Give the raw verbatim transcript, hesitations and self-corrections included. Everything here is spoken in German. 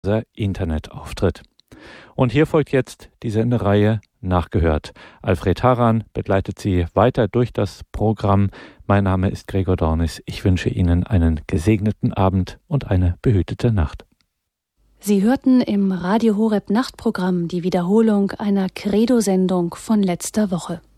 Internetauftritt. Und hier folgt jetzt die Sendereihe Nachgehört. Alfred Haran begleitet Sie weiter durch das Programm. Mein Name ist Gregor Dornis. Ich wünsche Ihnen einen gesegneten Abend und eine behütete Nacht. Sie hörten im Radio Horeb Nachtprogramm die Wiederholung einer Credo-Sendung von letzter Woche.